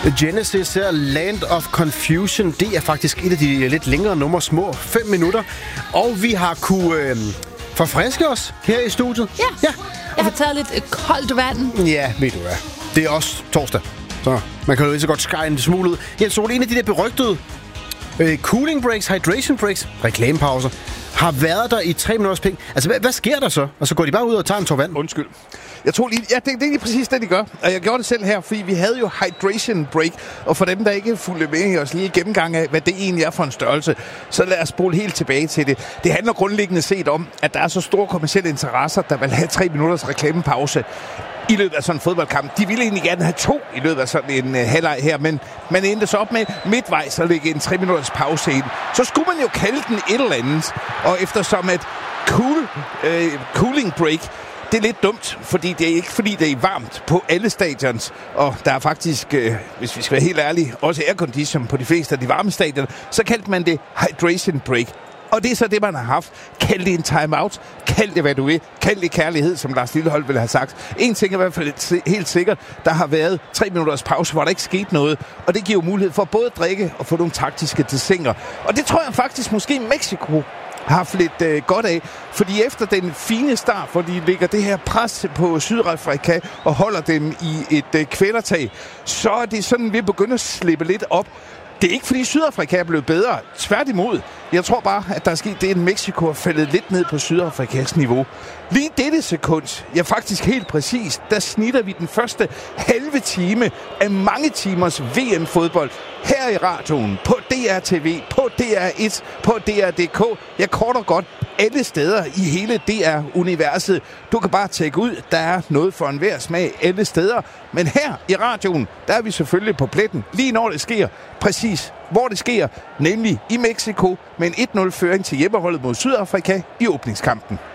Genesis her, Land of Confusion. Det er faktisk et af de lidt længere numre, små 5 minutter. Og vi har kunne forfriske os her i studiet. Ja. Jeg har taget lidt koldt vand. Ja, ved du hvad. Det er også torsdag, så man kan jo lige så godt skære en smule ud. Jens Ole, en af de der berygtede cooling breaks, hydration breaks, reklamepauser, har været der i 3 minutters penge. Altså, hvad sker der så? Og så går de bare ud og tager en tår vand? Undskyld. Jeg tror lige, det er lige præcis det, de gør. Og jeg gjorde det selv her, fordi vi havde jo hydration break. Og for dem, der ikke fulgte med i os lige gennemgang af, hvad det egentlig er for en størrelse, så lad os spole helt tilbage til det. Det handler grundlæggende set om, at der er så store kommercielle interesser, der vil have 3 minutters reklamepause i løbet af sådan en fodboldkamp. De ville egentlig gerne have 2 i løbet af sådan en halvleg her, men man endte så op med midtvejs at lægge en 3 minutters pause ind. Så skulle man jo kalde den et eller andet, og eftersom et cooling break, det er lidt dumt, fordi det er ikke fordi det er varmt på alle stadions, og der er faktisk, hvis vi skal være helt ærlige, også aircondition på de fleste af de varme stadioner, så kaldte man det hydration break. Og det er så det, man har haft. Kald det en timeout. Kald det, hvad du vil. Kald det kærlighed, som Lars Lillehold ville have sagt. En ting er i hvert fald helt sikkert. Der har været 3 minutters pause, hvor der ikke skete noget. Og det giver mulighed for både at drikke og få nogle taktiske desinger. Og det tror jeg faktisk måske Mexico har haft lidt godt af. Fordi efter den fine start, hvor de lægger det her pres på Sydafrika og holder dem i et kvælertag, så er det sådan, vi begynder at slippe lidt op. Det er ikke, fordi Sydafrika er blevet bedre. Tværtimod. Jeg tror bare, at der er sket det, at Mexico er faldet lidt ned på Sydafrikas niveau. Lige dette sekund, ja faktisk helt præcis, der snitter vi den første halve time af mange timers VM-fodbold her i radioen, på DR-TV, på DR1, på DR.dk. Jeg korter godt alle steder i hele DR-universet. Du kan bare tjekke ud, der er noget for enhver smag alle steder. Men her i radioen, der er vi selvfølgelig på pletten, lige når det sker. Præcis hvor det sker, nemlig i Mexico med en 1-0-føring til hjemmeholdet mod Sydafrika i åbningskampen.